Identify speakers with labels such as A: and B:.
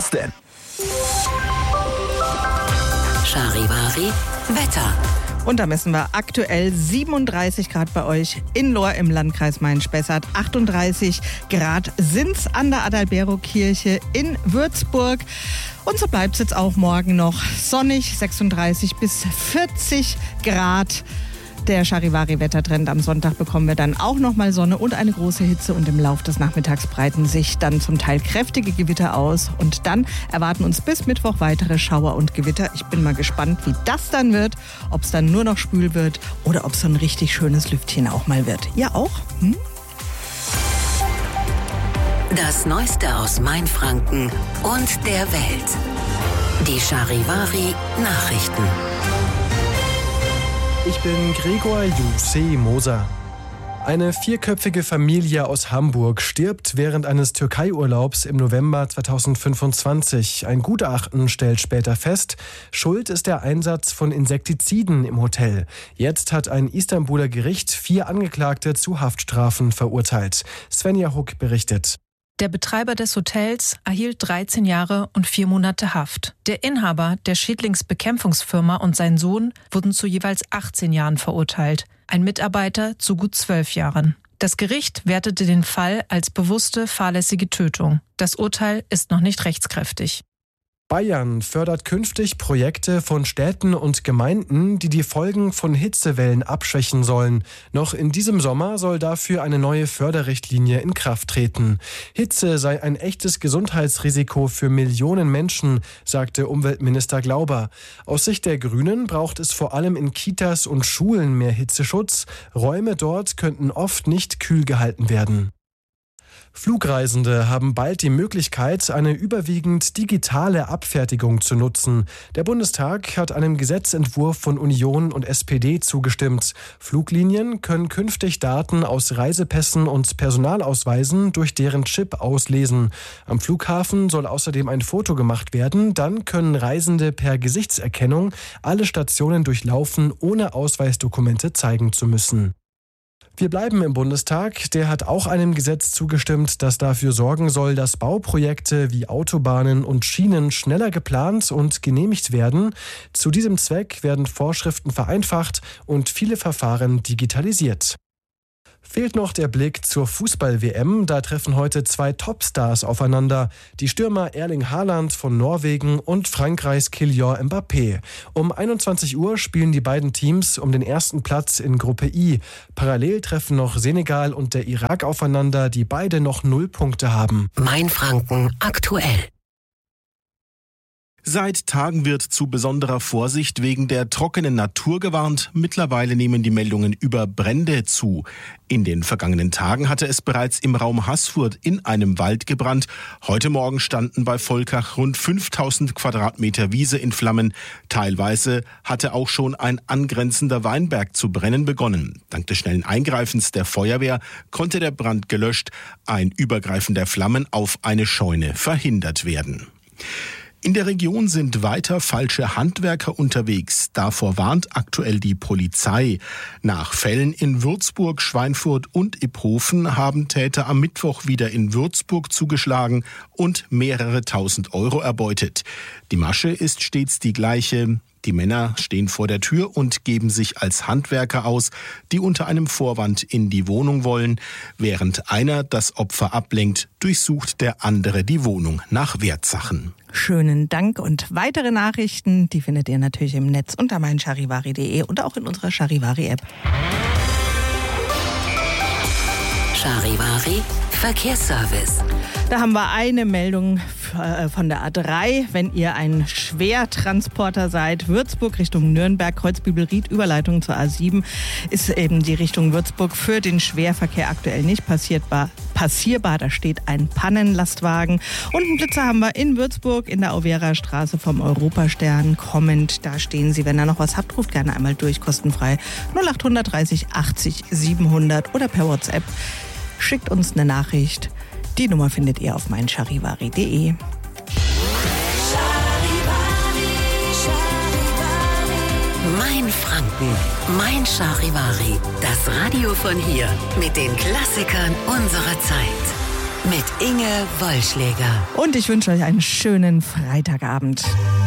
A: Was denn?
B: Charivari Wetter.
C: Und da messen wir aktuell 37 Grad bei euch in Lohr im Landkreis Main-Spessart. 38 Grad sind's an der Adalbero-Kirche in Würzburg. Und so bleibt es jetzt auch morgen noch sonnig, 36 bis 40 Grad. Der Charivari-Wettertrend. Am Sonntag bekommen wir dann auch nochmal Sonne und eine große Hitze. Und im Laufe des Nachmittags breiten sich dann zum Teil kräftige Gewitter aus. Und dann erwarten uns bis Mittwoch weitere Schauer und Gewitter. Ich bin mal gespannt, wie das dann wird. Ob es dann nur noch schwül wird oder ob es so ein richtig schönes Lüftchen auch mal wird. Ihr auch?
B: Das Neueste aus Mainfranken und der Welt. Die Charivari Nachrichten.
D: Ich bin Gregor Jussi Moser. Eine vierköpfige Familie aus Hamburg stirbt während eines Türkei-Urlaubs im November 2025. Ein Gutachten stellt später fest, Schuld ist der Einsatz von Insektiziden im Hotel. Jetzt hat ein Istanbuler Gericht 4 Angeklagte zu Haftstrafen verurteilt. Svenja Huck berichtet.
E: Der Betreiber des Hotels erhielt 13 Jahre und 4 Monate Haft. Der Inhaber der Schädlingsbekämpfungsfirma und sein Sohn wurden zu jeweils 18 Jahren verurteilt. Ein Mitarbeiter zu gut 12 Jahren. Das Gericht wertete den Fall als bewusste, fahrlässige Tötung. Das Urteil ist noch nicht rechtskräftig.
D: Bayern fördert künftig Projekte von Städten und Gemeinden, die die Folgen von Hitzewellen abschwächen sollen. Noch in diesem Sommer soll dafür eine neue Förderrichtlinie in Kraft treten. Hitze sei ein echtes Gesundheitsrisiko für Millionen Menschen, sagte Umweltminister Glauber. Aus Sicht der Grünen braucht es vor allem in Kitas und Schulen mehr Hitzeschutz. Räume dort könnten oft nicht kühl gehalten werden. Flugreisende haben bald die Möglichkeit, eine überwiegend digitale Abfertigung zu nutzen. Der Bundestag hat einem Gesetzentwurf von Union und SPD zugestimmt. Fluglinien können künftig Daten aus Reisepässen und Personalausweisen durch deren Chip auslesen. Am Flughafen soll außerdem ein Foto gemacht werden. Dann können Reisende per Gesichtserkennung alle Stationen durchlaufen, ohne Ausweisdokumente zeigen zu müssen. Wir bleiben im Bundestag. Der hat auch einem Gesetz zugestimmt, das dafür sorgen soll, dass Bauprojekte wie Autobahnen und Schienen schneller geplant und genehmigt werden. Zu diesem Zweck werden Vorschriften vereinfacht und viele Verfahren digitalisiert. Fehlt noch der Blick zur Fußball-WM. Da treffen heute 2 Topstars aufeinander. Die Stürmer Erling Haaland von Norwegen und Frankreichs Kylian Mbappé. Um 21 Uhr spielen die beiden Teams um den ersten Platz in Gruppe I. Parallel treffen noch Senegal und der Irak aufeinander, die beide noch 0 Punkte haben.
B: Mainfranken aktuell.
F: Seit Tagen wird zu besonderer Vorsicht wegen der trockenen Natur gewarnt. Mittlerweile nehmen die Meldungen über Brände zu. In den vergangenen Tagen hatte es bereits im Raum Haßfurt in einem Wald gebrannt. Heute Morgen standen bei Volkach rund 5000 Quadratmeter Wiese in Flammen. Teilweise hatte auch schon ein angrenzender Weinberg zu brennen begonnen. Dank des schnellen Eingreifens der Feuerwehr konnte der Brand gelöscht, ein Übergreifen der Flammen auf eine Scheune verhindert werden. In der Region sind weiter falsche Handwerker unterwegs. Davor warnt aktuell die Polizei. Nach Fällen in Würzburg, Schweinfurt und Iphofen haben Täter am Mittwoch wieder in Würzburg zugeschlagen und mehrere 1000 Euro erbeutet. Die Masche ist stets die gleiche. Die Männer stehen vor der Tür und geben sich als Handwerker aus, die unter einem Vorwand in die Wohnung wollen. Während einer das Opfer ablenkt, durchsucht der andere die Wohnung nach Wertsachen.
C: Schönen Dank und weitere Nachrichten, die findet ihr natürlich im Netz unter meincharivari.de und auch in unserer Charivari-App.
B: Charivari Verkehrsservice.
C: Da haben wir eine Meldung von der A3. Wenn ihr ein Schwertransporter seid, Würzburg Richtung Nürnberg, Kreuzbübel-Ried, Überleitung zur A7, ist eben die Richtung Würzburg für den Schwerverkehr aktuell nicht passierbar. Da steht ein Pannenlastwagen. Und einen Blitzer haben wir in Würzburg in der Auvera-Straße vom Europastern kommend. Da stehen Sie. Wenn ihr noch was habt, ruft gerne einmal durch, kostenfrei 0830 80 700 oder per WhatsApp. Schickt uns eine Nachricht. Die Nummer findet ihr auf meincharivari.de.
B: Mainfranken, Mein Charivari. Das Radio von hier mit den Klassikern unserer Zeit. mit Inge Wollschläger.
C: Und ich wünsche euch einen schönen Freitagabend.